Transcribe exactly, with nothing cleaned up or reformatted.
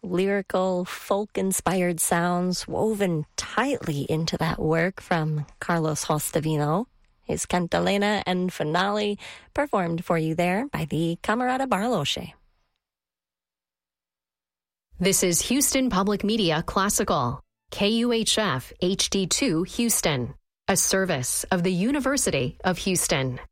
lyrical, folk-inspired sounds woven tightly into that work from Carlos Hostavino. His Cantalena and Finale performed for you there by the Camerata Barloche. This is Houston Public Media Classical, K U H F H D two Houston, a service of the University of Houston.